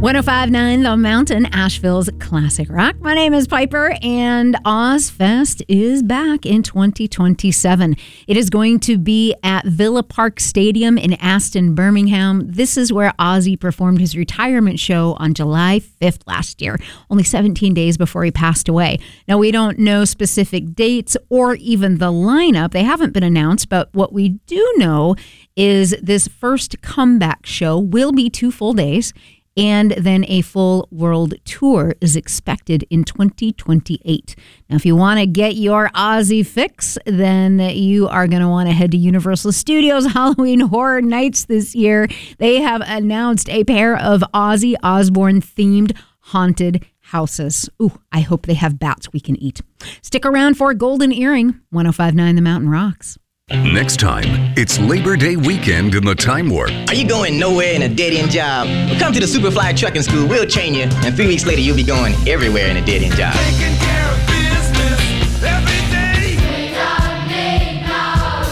105.9 The Mountain, Asheville's classic rock. My name is Piper, and Ozfest is back in 2027. It is going to be at Villa Park Stadium in Aston, Birmingham. This is where Ozzy performed his retirement show on July 5th last year, only 17 days before he passed away. Now, we don't know specific dates or even the lineup. They haven't been announced, but what we do know is this first comeback show will be 2 full days. And then a full world tour is expected in 2028. Now, if you want to get your Ozzy fix, then you are going to want to head to Universal Studios Halloween Horror Nights this year. They have announced a pair of Ozzy Osbourne themed haunted houses. Ooh, I hope they have bats we can eat. Stick around for Golden Earring. 105.9 The Mountain rocks. Next time, it's Labor Day weekend in the Time Warp. Are you going nowhere in a dead-end job? Well, come to the Superfly Trucking School. We'll train you, and 3 weeks later, you'll be going everywhere in a dead-end job. Taking care of business every day. We don't need no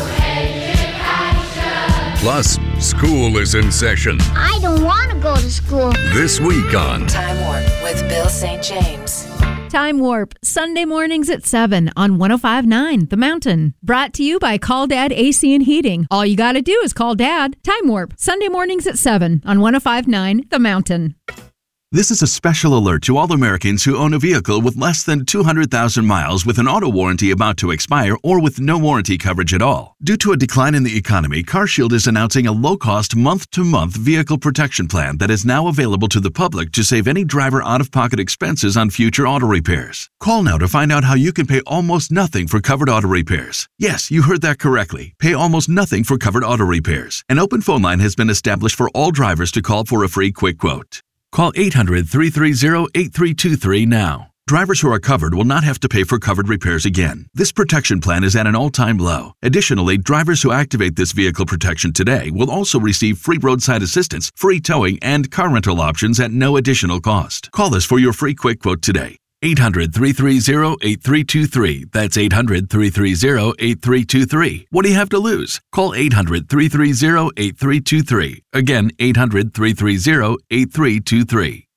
education. Plus, school is in session. I don't want to go to school. This week on Time Warp with Bill St. James. Time Warp, Sunday mornings at 7 on 105.9 The Mountain. Brought to you by Call Dad AC and Heating. All you got to do is call Dad. Time Warp, Sunday mornings at 7 on 105.9 The Mountain. This is a special alert to all Americans who own a vehicle with less than 200,000 miles with an auto warranty about to expire or with no warranty coverage at all. Due to a decline in the economy, CarShield is announcing a low-cost month-to-month vehicle protection plan that is now available to the public to save any driver out-of-pocket expenses on future auto repairs. Call now to find out how you can pay almost nothing for covered auto repairs. Yes, you heard that correctly. Pay almost nothing for covered auto repairs. An open phone line has been established for all drivers to call for a free quick quote. Call 800-330-8323 now. Drivers who are covered will not have to pay for covered repairs again. This protection plan is at an all-time low. Additionally, drivers who activate this vehicle protection today will also receive free roadside assistance, free towing, and car rental options at no additional cost. Call us for your free quick quote today. 800-330-8323. That's 800-330-8323. What do you have to lose? Call 800-330-8323. Again, 800-330-8323.